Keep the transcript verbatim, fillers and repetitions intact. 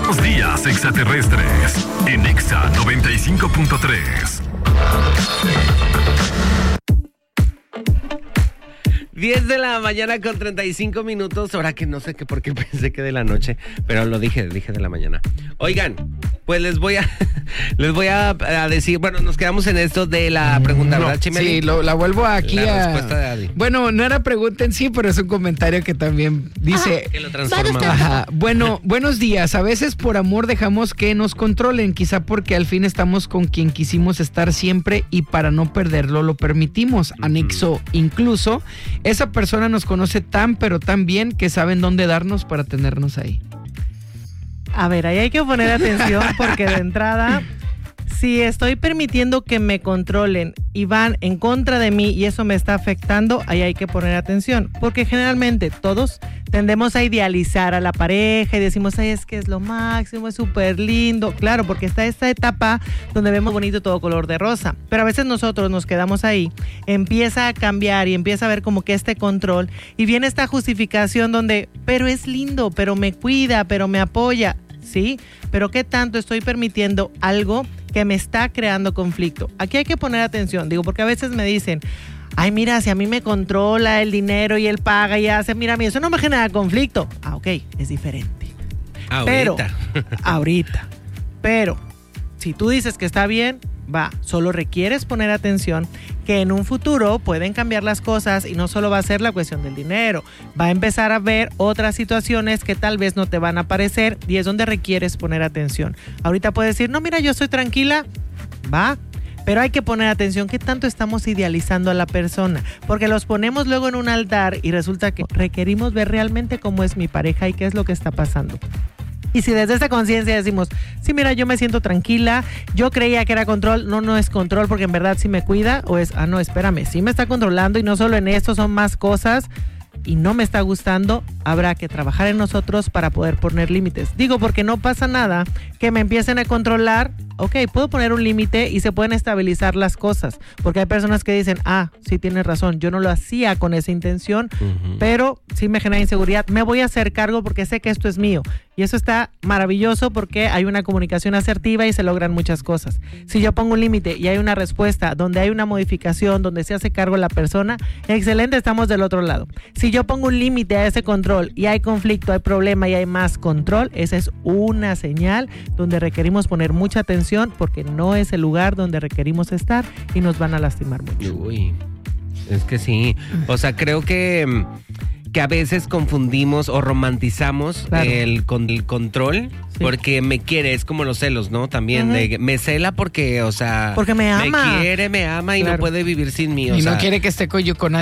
Buenos días, extraterrestres. En Exa noventa y cinco punto tres. diez de la mañana con treinta y cinco minutos. Ahora que no sé qué por qué pensé que de la noche, pero lo dije, dije de la mañana. Oigan, pues les voy a les voy a, a decir, bueno, nos quedamos en esto de la pregunta, No, ¿verdad, Chimeli? Sí, lo, la vuelvo aquí la a... respuesta de Adi. Bueno, no era pregunta en sí, pero es un comentario que también dice... Que lo transforma. Ajá. Bueno, buenos días. A veces por amor dejamos que nos controlen, quizá porque al fin estamos con quien quisimos estar siempre y para no perderlo lo permitimos. Uh-huh. Anexo, incluso, esa persona nos conoce tan pero tan bien que saben dónde darnos para tenernos ahí. A ver, ahí hay que poner atención porque de entrada, si estoy permitiendo que me controlen y van en contra de mí y eso me está afectando, ahí hay que poner atención. Porque generalmente todos tendemos a idealizar a la pareja y decimos, ay, es que es lo máximo, es súper lindo. Claro, porque está esta etapa donde vemos bonito todo color de rosa. Pero a veces nosotros nos quedamos ahí, empieza a cambiar y empieza a ver como que este control y viene esta justificación donde, pero es lindo, pero me cuida, pero me apoya. Sí, pero ¿qué tanto estoy permitiendo algo que me está creando conflicto? Aquí hay que poner atención, digo, porque a veces me dicen, ay, mira, si a mí me controla el dinero y él paga y hace, mira, a mí eso no me genera conflicto. Ah, ok, es diferente. Ahorita. Pero, ahorita. Pero, si tú dices que está bien, va, solo requieres poner atención que en un futuro pueden cambiar las cosas y no solo va a ser la cuestión del dinero, va a empezar a ver otras situaciones que tal vez no te van a aparecer y es donde requieres poner atención. Ahorita puedes decir, no, mira, yo estoy tranquila, va, pero hay que poner atención qué tanto estamos idealizando a la persona, porque los ponemos luego en un altar y resulta que requerimos ver realmente cómo es mi pareja y qué es lo que está pasando. Y si desde esta conciencia decimos, sí, mira, yo me siento tranquila, yo creía que era control, no, no es control porque en verdad sí me cuida, o es, ah, no, espérame, sí me está controlando y no solo en esto, son más cosas y no me está gustando, habrá que trabajar en nosotros para poder poner límites. Digo, porque no pasa nada que me empiecen a controlar, ok, puedo poner un límite y se pueden estabilizar las cosas, porque hay personas que dicen, ah, sí tienes razón, yo no lo hacía con esa intención, uh-huh. pero sí me genera inseguridad, me voy a hacer cargo porque sé que esto es mío. Y eso está maravilloso porque hay una comunicación asertiva y se logran muchas cosas. Si yo pongo un límite y hay una respuesta donde hay una modificación, donde se hace cargo la persona, excelente, estamos del otro lado. Si yo pongo un límite a ese control y hay conflicto, hay problema y hay más control, esa es una señal donde requerimos poner mucha atención porque no es el lugar donde requerimos estar y nos van a lastimar mucho. Uy, es que sí. O sea, creo que... que a veces confundimos o romantizamos claro. el, con, el control, sí. porque me quiere, es como los celos, ¿no? También, uh-huh. de, me cela porque, o sea... Porque me ama. Me quiere, me ama y claro. no puede vivir sin mí, o y sea... no quiere que esté con yo con